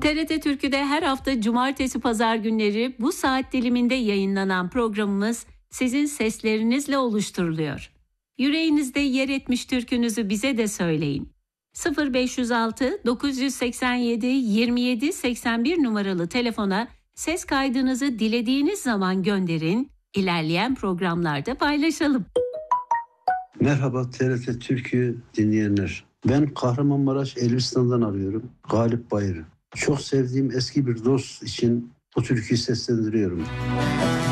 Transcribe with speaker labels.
Speaker 1: TRT Türkü'de her hafta cumartesi pazar günleri bu saat diliminde yayınlanan programımız sizin seslerinizle oluşturuluyor. Yüreğinizde yer etmiş türkünüzü bize de söyleyin. 0506 987 27 81 numaralı telefona ses kaydınızı dilediğiniz zaman gönderin, ilerleyen programlarda paylaşalım.
Speaker 2: Merhaba TRT Türkü dinleyenler. Ben Kahramanmaraş Elbistan'dan arıyorum. Galip Bayır'ı. Çok sevdiğim eski bir dost için bu türküyü seslendiriyorum.